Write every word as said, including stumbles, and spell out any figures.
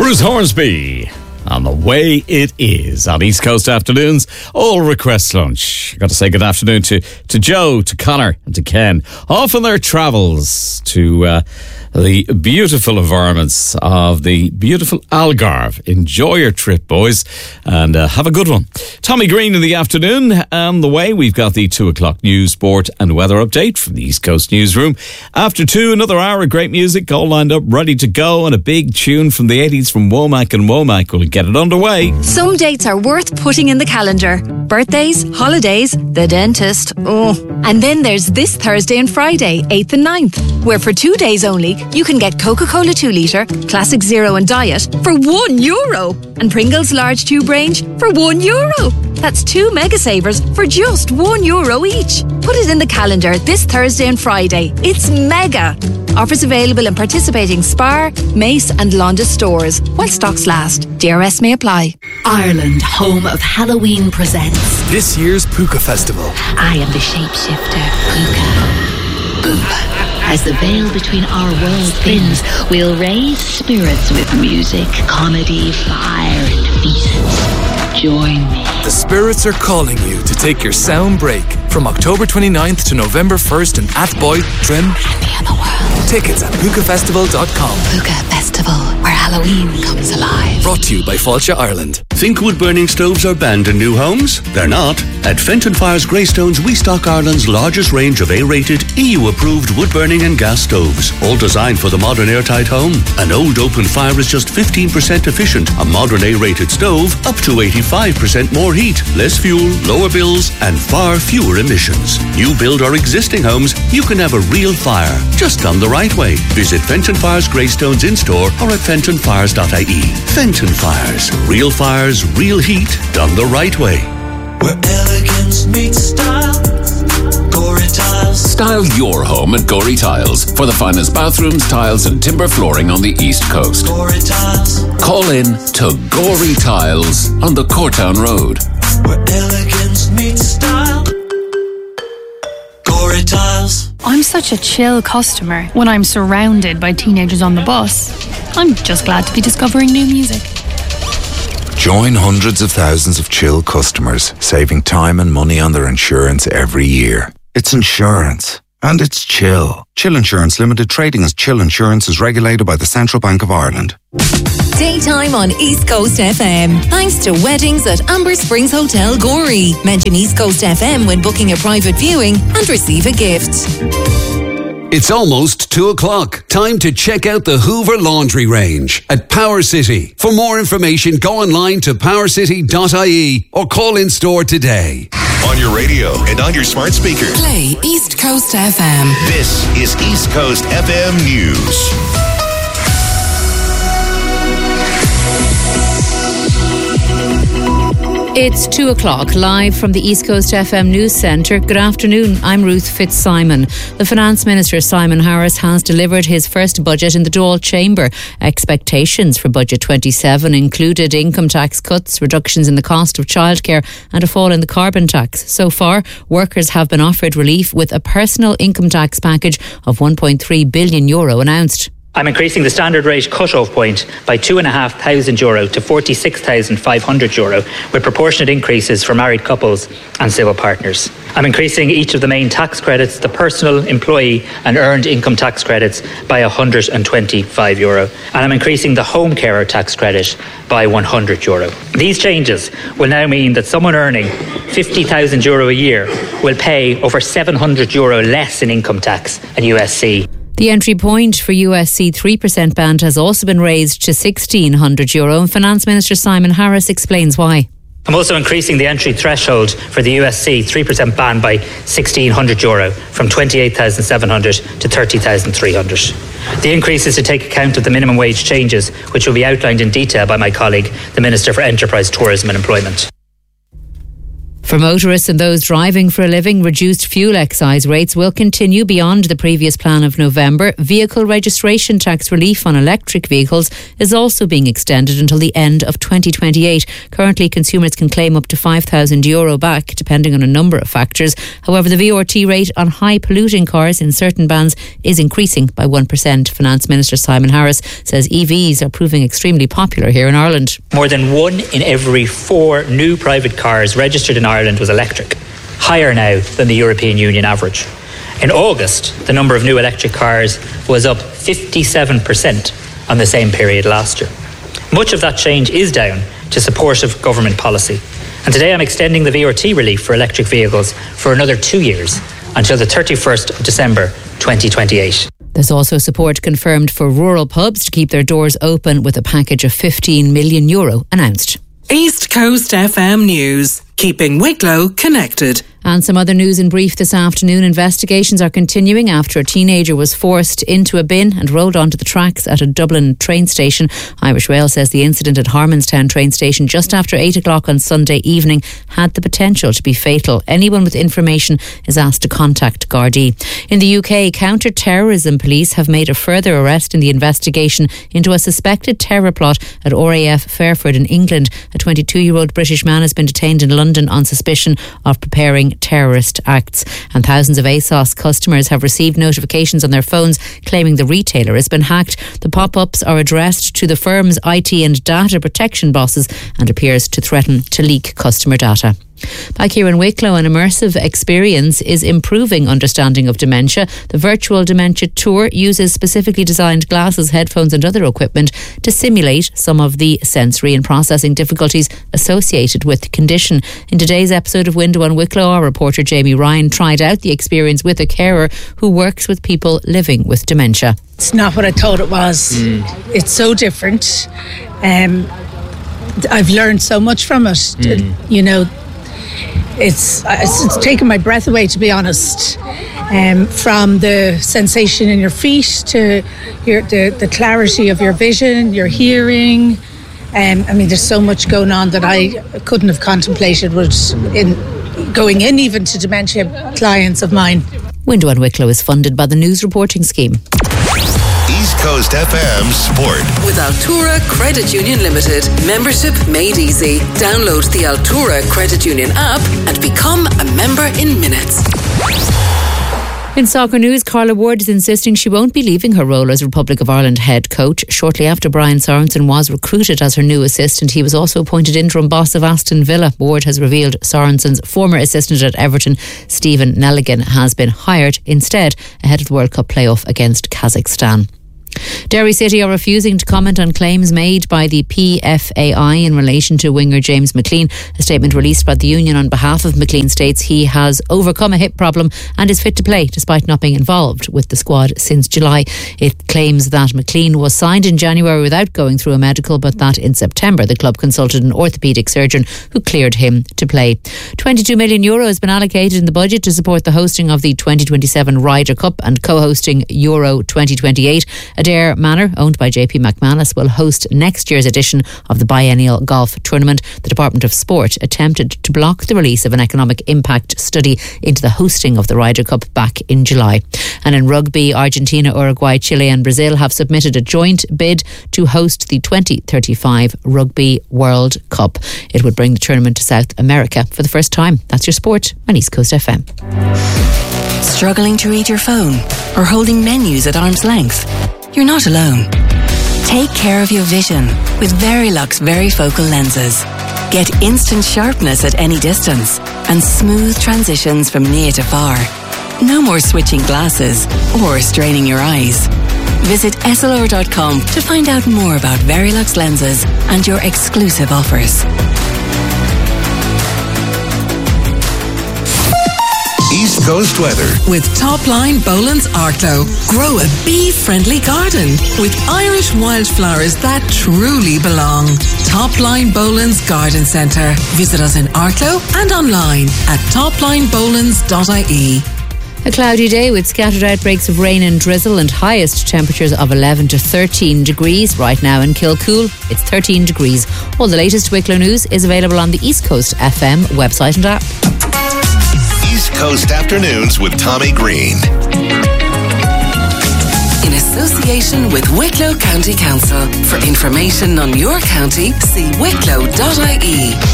Bruce Hornsby on The Way It Is on East Coast Afternoons. All request lunch. Got to say good afternoon to, to Joe, to Connor and to Ken. Off on their travels to uh, the beautiful environments of the beautiful Algarve. Enjoy your trip, boys, and uh, have a good one. Tommy Green in the afternoon. And the way we've got the two o'clock news, sport and weather update from the East Coast Newsroom. After two, another hour of great music all lined up, ready to go, and a big tune from the eighties from Womack and Womack will get it underway. Some dates are worth putting in the calendar. Birthdays, holidays, the dentist. Oh. And then there's this Thursday and Friday, eighth and ninth, where for two days only, you can get Coca-Cola two litre, Classic Zero and Diet for one euro. And Pringles large tube range for one euro. That's two mega savers for just one euro each. Put it in the calendar this Thursday and Friday. It's mega. Offers available in participating Spar, Mace and Londa stores while stocks last. D R S may apply. Ireland, home of Halloween, presents this year's Puka Festival. I am the shapeshifter, Puka. Boom. As the veil between our worlds thins, we'll raise spirits with music, comedy, fire and feasts. Join me. The spirits are calling you to take your sound break from October twenty-ninth to November first in Athboy, Trim, and the other world. Tickets at puka festival dot com. Puka Festival, where Halloween comes alive. Brought to you by Fáilte Ireland. Think wood-burning stoves are banned in new homes? They're not. At Fenton Fire's Greystones, we stock Ireland's largest range of A-rated, E U-approved wood-burning and gas stoves, all designed for the modern airtight home. An old open fire is just fifteen percent efficient. A modern A-rated stove, up to eighty-five percent more heat, less fuel, lower bills, and far fewer emissions. New build or existing homes, you can have a real fire, just done the right way. Visit Fenton Fire's Greystones in-store or at fenton fires dot I E. Fenton Fires. Real fires, real heat, done the right way. Where elegance meets style. Gorey Tiles. Style your home at Gorey Tiles for the finest bathrooms, tiles and timber flooring on the East Coast. Gorey Tiles. Call in to Gorey Tiles on the Courtown Road. Where elegance meets style. Gorey Tiles. I'm such a chill customer when I'm surrounded by teenagers on the bus. I'm just glad to be discovering new music. Join hundreds of thousands of chill customers, saving time and money on their insurance every year. It's insurance. And it's chill. Chill Insurance Limited, trading as Chill Insurance, is regulated by the Central Bank of Ireland. Daytime on East Coast F M. Thanks to weddings at Amber Springs Hotel, Gorey. Mention East Coast F M when booking a private viewing and receive a gift. It's almost two o'clock. Time to check out the Hoover Laundry Range at Power City. For more information, go online to power city dot I E or call in store today. On your radio and on your smart speaker. Play East Coast F M. This is East Coast F M News. It's two o'clock, live from the East Coast F M News Centre. Good afternoon, I'm Ruth Fitzsimon. The Finance Minister, Simon Harris, has delivered his first budget in the Dáil Chamber. Expectations for Budget twenty-seven included income tax cuts, reductions in the cost of childcare and a fall in the carbon tax. So far, workers have been offered relief with a personal income tax package of one point three billion euro announced. I'm increasing the standard rate cut-off point by two thousand five hundred euro to forty-six thousand five hundred euro, with proportionate increases for married couples and civil partners. I'm increasing each of the main tax credits, the personal, employee and earned income tax credits, by one hundred twenty-five euro. And I'm increasing the home carer tax credit by one hundred euro. These changes will now mean that someone earning fifty thousand euro a year will pay over seven hundred euro less in income tax and U S C. The entry point for U S C three percent band has also been raised to sixteen hundred euro, and Finance Minister Simon Harris explains why. I'm also increasing the entry threshold for the U S C three percent ban by sixteen hundred euro, from twenty-eight thousand seven hundred to thirty thousand three hundred. The increase is to take account of the minimum wage changes, which will be outlined in detail by my colleague, the Minister for Enterprise, Tourism and Employment. For motorists and those driving for a living, reduced fuel excise rates will continue beyond the previous plan of November. Vehicle registration tax relief on electric vehicles is also being extended until the end of twenty twenty-eight. Currently, consumers can claim up to five thousand euro back, depending on a number of factors. However, the V R T rate on high polluting cars in certain bands is increasing by one percent. Finance Minister Simon Harris says E Vs are proving extremely popular here in Ireland. More than one in every four new private cars registered in Ireland was electric, higher now than the European Union average. In August, the number of new electric cars was up fifty-seven percent on the same period last year. Much of that change is down to supportive government policy. And today I'm extending the V R T relief for electric vehicles for another two years until the thirty-first of December twenty twenty-eight. There's also support confirmed for rural pubs to keep their doors open, with a package of fifteen million euro announced. East Coast F M News, keeping Wicklow connected. And some other news in brief this afternoon. Investigations are continuing after a teenager was forced into a bin and rolled onto the tracks at a Dublin train station. Irish Rail says the incident at Harmonstown train station just after eight o'clock on Sunday evening had the potential to be fatal. Anyone with information is asked to contact Gardaí. In the U K, counter-terrorism police have made a further arrest in the investigation into a suspected terror plot at R A F Fairford in England. A twenty-two-year-old British man has been detained in London on suspicion of preparing terrorist acts. And thousands of ASOS customers have received notifications on their phones claiming the retailer has been hacked. The pop-ups are addressed to the firm's I T and data protection bosses and appears to threaten to leak customer data. Back here in Wicklow, an immersive experience is improving understanding of dementia. The virtual dementia tour uses specifically designed glasses, headphones and other equipment to simulate some of the sensory and processing difficulties associated with the condition. In today's episode of Window on Wicklow, our reporter Jamie Ryan tried out the experience with a carer who works with people living with dementia. It's not what I thought it was. Mm. It's so different. Um, I've learned so much from it. Mm. You know, It's, it's it's taken my breath away, to be honest. Um, from the sensation in your feet to your the, the clarity of your vision, your hearing. Um, I mean, there's so much going on that I couldn't have contemplated was in going in even to dementia clients of mine. Window on Wicklow is funded by the News Reporting Scheme. East Coast F M Sport. With Altura Credit Union Limited. Membership made easy. Download the Altura Credit Union app and become a member in minutes. In soccer news, Carla Ward is insisting she won't be leaving her role as Republic of Ireland head coach. Shortly after Brian Sorensen was recruited as her new assistant, he was also appointed interim boss of Aston Villa. Ward has revealed Sorensen's former assistant at Everton, Stephen Nelligan, has been hired instead ahead of the World Cup playoff against Kazakhstan. Derry City are refusing to comment on claims made by the P F A I in relation to winger James McLean. A statement released by the union on behalf of McLean states he has overcome a hip problem and is fit to play despite not being involved with the squad since July. It claims that McLean was signed in January without going through a medical, but that in September the club consulted an orthopaedic surgeon who cleared him to play. twenty-two million euro has been allocated in the budget to support the hosting of the twenty twenty-seven Ryder Cup and co-hosting Euro twenty twenty-eight. Adare Manor, owned by J P McManus, will host next year's edition of the biennial golf tournament. The Department of Sport attempted to block the release of an economic impact study into the hosting of the Ryder Cup back in July. And in rugby, Argentina, Uruguay, Chile and Brazil have submitted a joint bid to host the twenty thirty-five Rugby World Cup. It would bring the tournament to South America for the first time. That's your sport on East Coast F M. Struggling to read your phone or holding menus at arm's length? You're not alone. Take care of your vision with Verilux Varifocal lenses. Get instant sharpness at any distance and smooth transitions from near to far. No more switching glasses or straining your eyes. Visit S L R dot com to find out more about Verilux lenses and your exclusive offers. East Coast weather. With Topline Boland's Arklow. Grow a bee-friendly garden with Irish wildflowers that truly belong. Topline Boland's Garden Centre. Visit us in Arklow and online at topline bolands dot I E. A cloudy day with scattered outbreaks of rain and drizzle and highest temperatures of eleven to thirteen degrees. Right now in Kilcool, it's thirteen degrees. All the latest Wicklow news is available on the East Coast F M website and app. East Coast Afternoons with Tommy Green. In association with Wicklow County Council. For information on your county, see wicklow dot I E.